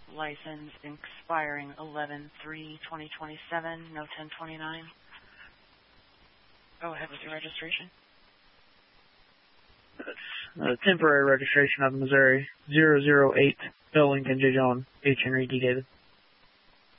license expiring 11/3/2027, no 1029. Go ahead with your registration. Temporary registration of Missouri 008 Bill Lincoln J. John H. Henry D. David.